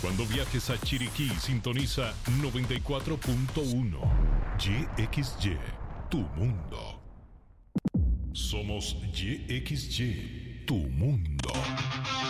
Cuando viajes a Chiriquí, sintoniza 94.1. YXY, tu mundo. Somos YXY, tu mundo.